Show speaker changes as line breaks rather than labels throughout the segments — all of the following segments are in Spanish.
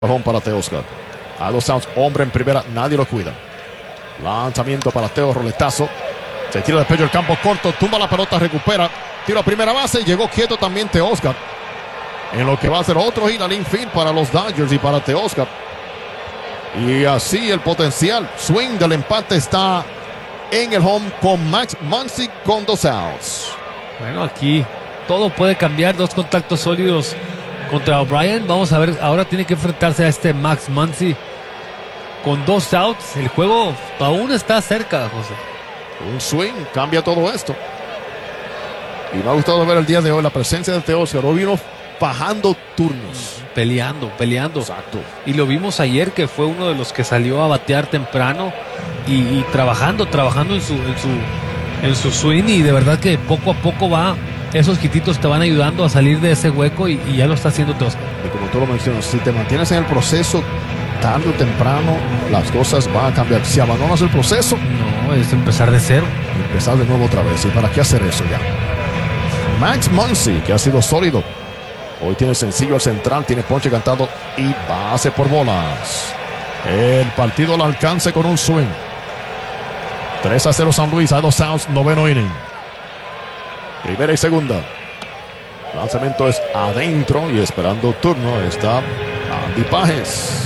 Home para Teoscar. A los outs, hombre en primera, nadie lo cuida. Lanzamiento para Teo, roletazo. Se tira de pecho el campo corto, tumba la pelota, recupera. Tiro a primera base, llegó quieto también Teoscar. En lo que va a ser otro hit al infield para los Dodgers y para Teoscar. Y así el potencial swing del empate está en el home con Max Muncy con 2 outs.
Bueno, aquí todo puede cambiar. 2 contactos sólidos contra O'Brien. Vamos a ver, ahora tiene que enfrentarse a este Max Muncy con 2 outs. El juego aún está cerca, José.
Un swing cambia todo esto. Y me ha gustado ver el día de hoy la presencia de Teoscar. Hoy vino bajando turnos.
Peleando.
Exacto.
Y lo vimos ayer, que fue uno de los que salió a batear temprano y trabajando en su swing. Y de verdad que poco a poco esos hititos te van ayudando a salir de ese hueco y ya lo está haciendo Teoscar.
Y como tú lo mencionas, si te mantienes en el proceso tarde o temprano, las cosas van a cambiar. Si abandonas el proceso,
no, es empezar de cero.
Empezar de nuevo otra vez. ¿Y para qué hacer eso ya? Max Muncy, que ha sido sólido. Hoy tiene sencillo al central, tiene ponche cantado y base por bolas. El partido al alcance con un swing. 3-0 San Luis, a 2 outs, 9º inning. Primera y segunda. Lanzamiento es adentro y esperando turno está Andy Pages.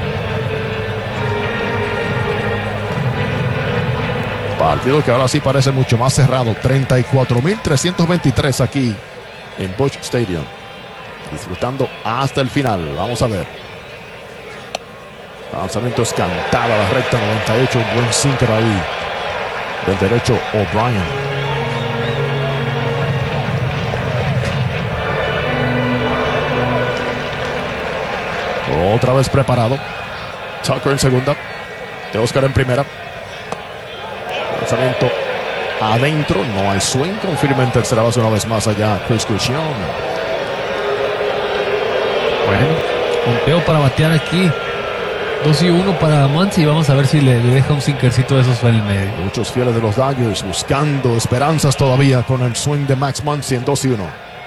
Partido que ahora sí parece mucho más cerrado. 34,323 aquí en Busch Stadium. Disfrutando hasta el final. Vamos a ver. Lanzamiento es cantado a la recta 98. Un buen sinker ahí del derecho O'Brien. Otra vez preparado. Tucker en segunda. Teoscar en primera. Lanzamiento adentro. No hay swing. Confirma en tercera base una vez más allá Chris Cushing.
Bueno, conteo para batear aquí. 2-1 para Muncy. Vamos a ver si le deja un sinkercito de esos en el medio.
Muchos fieles de los Dodgers buscando esperanzas todavía con el swing de Max Muncy en 2-1.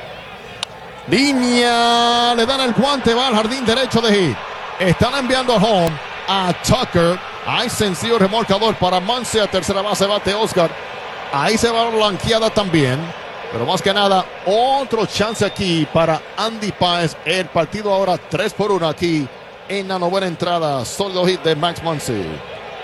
Línea, le dan el guante, va al jardín derecho de hit. Están enviando al home a Tucker. Hay sencillo remolcador para Muncy. A tercera base va Teoscar. Ahí se va blanqueada también. Pero más que nada, otro chance aquí para Andy Pages. El partido ahora 3-1 aquí en la 9ª entrada. Sólido hit de Max Muncy.
Wow.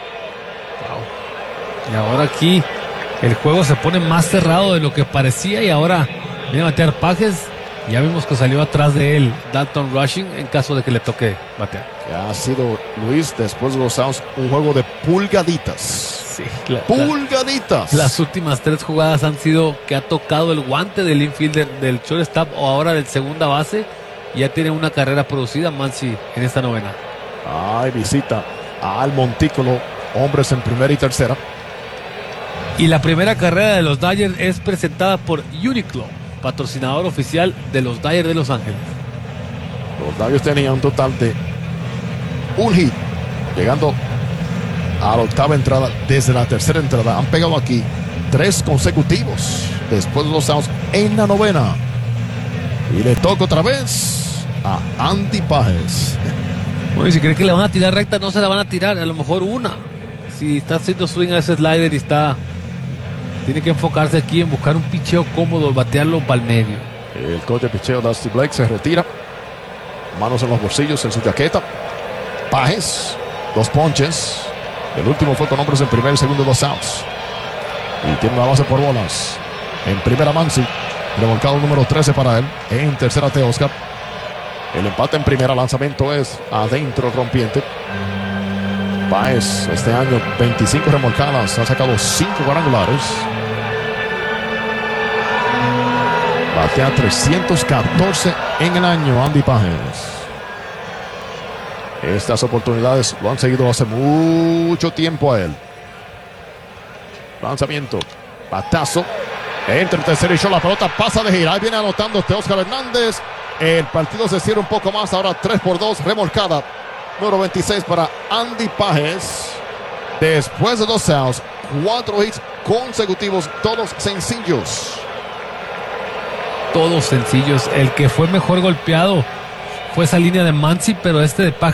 Y ahora aquí el juego se pone más cerrado de lo que parecía. Y ahora viene a batear Pages. Ya vimos que salió atrás de él Dalton Rushing en caso de que le toque batear.
Ya ha sido, Luis, después de los outs, un juego de pulgaditas.
Sí,
pulgaditas.
Las últimas 3 jugadas han sido que ha tocado el guante del infielder, del shortstop o ahora del segunda base. Y ya tiene una carrera producida Muncy en esta 9ª.
Ay, visita al montículo. Hombres en primera y tercera.
Y la primera carrera de los Dodgers es presentada por Uniqlo, patrocinador oficial de los Dodgers de Los Ángeles.
Los Dodgers tenían un total de un hit, llegando a la 8ª entrada desde la 3ª entrada. Han pegado aquí 3 consecutivos después de los outs en la 9ª. Y le toca otra vez a Andy Pages.
Bueno, y si cree que le van a tirar recta, no se la van a tirar, a lo mejor una. Si está haciendo swing a ese slider y tiene que enfocarse aquí en buscar un picheo cómodo, batearlo para el medio.
El coach de picheo Dusty Blake se retira. Manos en los bolsillos, en su chaqueta. Pages, 2 ponches. El último fue con hombres en primera y segundo, 2 outs. Y tiene una base por bolas. En primera Muncy. Revolcado número 13 para él. En tercera Teoscar. El empate en primera. Lanzamiento es adentro, rompiente. Pages, este año 25 remolcadas. Ha sacado 5 cuadrangulares. Batea 314 en el año Andy Pages. Estas oportunidades lo han seguido hace mucho tiempo a él. Lanzamiento. Batazo. Entre el tercer y short, la pelota pasa de gira. Ahí viene anotando Teoscar Hernández. El partido se cierra un poco más. Ahora 3-2. Remolcada. Número 26 para Andy Pages. Después de 2 outs, 4 hits consecutivos. Todos sencillos.
Todos sencillos. El que fue mejor golpeado fue esa línea de Muncy, pero este de Pages